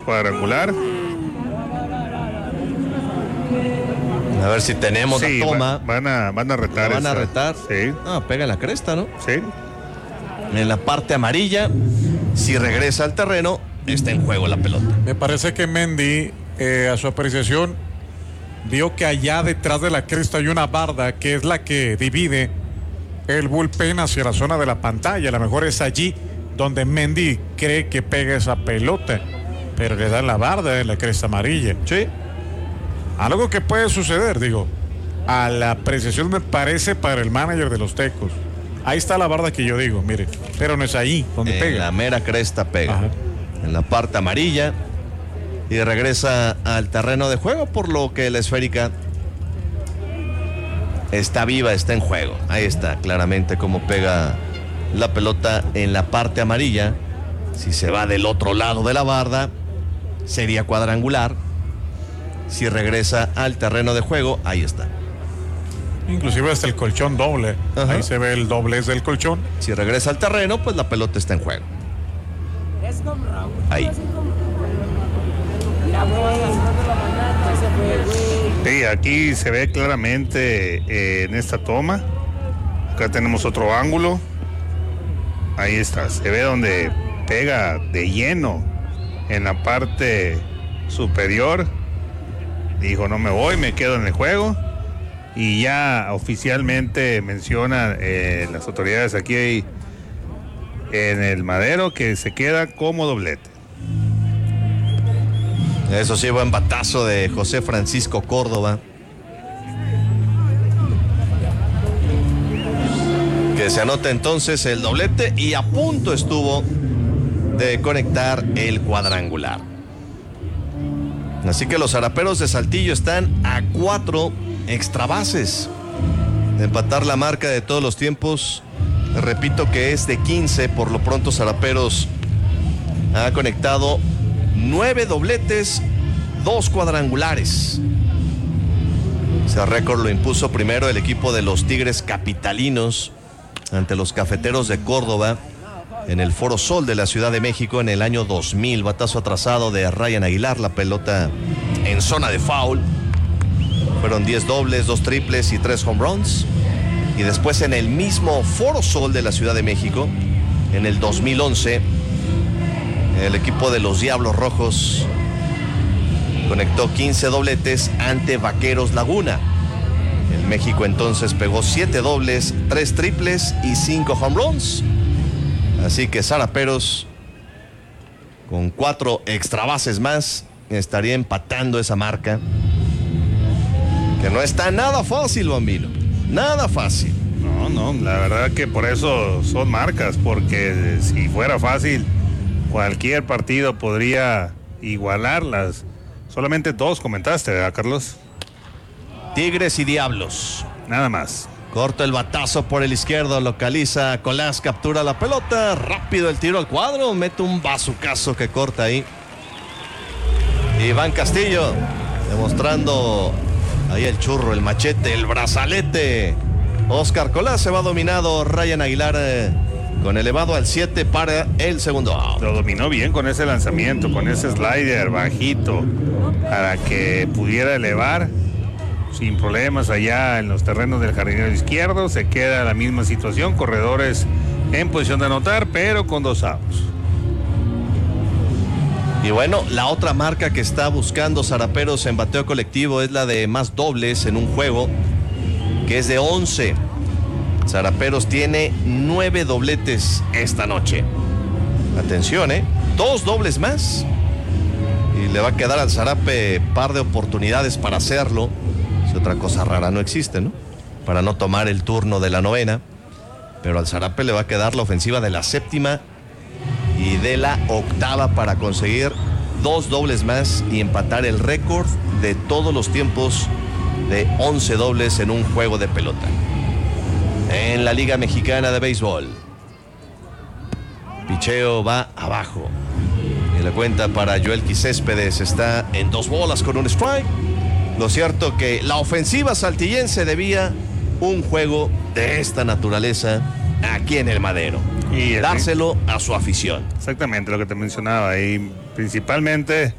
cuadrangular. A ver si tenemos Sí, la toma. van a retar. ¿Van a retar? Sí. Pega en la cresta, ¿no? Sí. En la parte amarilla, si regresa al terreno, está en juego la pelota. Me parece que Mendy, a su apreciación, vio que allá detrás de la cresta hay una barda que es la que divide el bullpen hacia la zona de la pantalla. A lo mejor es allí donde Mendy cree que pega esa pelota, pero le da la barda en la cresta amarilla. Sí. Algo que puede suceder, digo, a la apreciación me parece para el manager de los Tecos. Ahí está la barda que yo digo, mire, pero no es ahí donde En pega. la mera cresta pega. Ajá. En la parte amarilla. Y regresa al terreno de juego, por lo que la esférica está viva, está en juego. Ahí está claramente cómo pega la pelota en la parte amarilla. Si se va del otro lado de la barda, sería cuadrangular. Si regresa al terreno de juego, ahí está. Inclusive hasta el colchón doble. Ajá. Ahí se ve el doblez del colchón. Si regresa al terreno, pues la pelota está en juego. Ahí. Sí, aquí se ve claramente en esta toma. Acá tenemos otro ángulo. Ahí está, se ve donde pega de lleno en la parte superior. Dijo, no me voy, me quedo en el juego. Y ya oficialmente mencionan las autoridades aquí en el Madero que se queda como doblete. Eso sí, buen batazo de José Francisco Córdoba. Que se anota entonces el doblete y a punto estuvo de conectar el cuadrangular. Así que los Zaraperos de Saltillo están a 4 extra bases de empatar la marca de todos los tiempos. Repito que es de 15. Por lo pronto Zaraperos ha conectado 9 dobletes, 2 cuadrangulares. Ese récord lo impuso primero el equipo de los Tigres Capitalinos ante los Cafeteros de Córdoba en el Foro Sol de la Ciudad de México en el año 2000. Batazo atrasado de Ryan Aguilar, la pelota en zona de foul. Fueron 10 dobles, 2 triples y 3 home runs. Y después en el mismo Foro Sol de la Ciudad de México, en el 2011, el equipo de los Diablos Rojos conectó 15 dobletes ante Vaqueros Laguna. El México entonces pegó 7 dobles, 3 triples y 5 home runs. Así que Zaraperos, con 4 extra bases más, estaría empatando esa marca. Que no está nada fácil, Bambino. Nada fácil. No, la verdad que por eso son marcas, porque si fuera fácil, cualquier partido podría igualarlas. Solamente 2 comentaste, ¿verdad, Carlos? Tigres y Diablos. Nada más. Corta el batazo por el izquierdo, localiza Colás, captura la pelota, rápido el tiro al cuadro, mete un bazucazo que corta ahí. Iván Castillo, demostrando ahí el churro, el machete, el brazalete. Oscar Colás se va dominado, Ryan Aguilar con elevado al 7 para el segundo out. Lo dominó bien con ese lanzamiento, con ese slider bajito, para que pudiera elevar sin problemas allá en los terrenos del jardinero izquierdo. Se queda la misma situación, corredores en posición de anotar, pero con 2 outs. Y bueno, la otra marca que está buscando Zaraperos en bateo colectivo es la de más dobles en un juego, que es de 11. Zaraperos tiene 9 dobletes esta noche. Atención, 2 dobles más. Y le va a quedar al Zarape par de oportunidades para hacerlo. Si otra cosa rara no existe, ¿no? Para no tomar el turno de la novena. Pero al Zarape le va a quedar la ofensiva de la séptima y de la octava para conseguir 2 dobles más y empatar el récord de todos los tiempos de 11 dobles en un juego de pelota en la Liga Mexicana de Béisbol. Picheo va abajo y la cuenta para Joelky Céspedes está en 2 bolas con un strike. Lo cierto que la ofensiva saltillense debía un juego de esta naturaleza aquí en el Madero y dárselo a su afición. Exactamente lo que te mencionaba, y principalmente